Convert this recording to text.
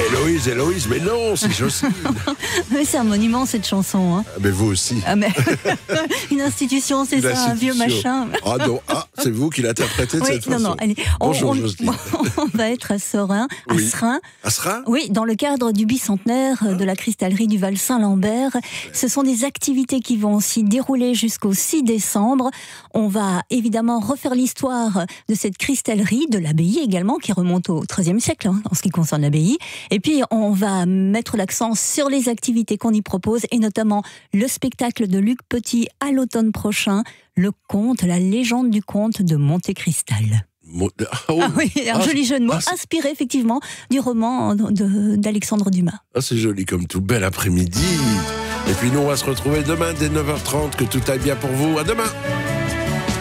Héloïse, Héloïse, mais non, c'est Jocelyne. Mais c'est un monument cette chanson. Hein. Ah, mais vous aussi. Ah, mais une institution, c'est ça, un vieux machin. Ah non, c'est vous qui l'interprétez de cette façon. Non, allez, Bonjour Jocelyne. on va être à Serein, à Seraing. À Seraing ? Oui, dans le cadre du bicentenaire de la cristallerie du Val Saint-Lambert. Ce sont des activités qui vont s'y dérouler jusqu'au 6 décembre. On va évidemment refaire l'histoire de cette cristallerie, de l'abbaye également, qui remonte au XIIIe siècle, en ce qui concerne l'abbaye. Et puis, on va mettre l'accent sur les activités qu'on y propose, et notamment le spectacle de Luc Petit à l'automne prochain, le conte, la légende du conte de Monte Cristal. Un joli jeu de mots, inspiré effectivement du roman d'Alexandre Dumas. Ah, c'est joli comme tout, bel après-midi. Et puis nous, on va se retrouver demain dès 9h30, que tout aille bien pour vous. À demain.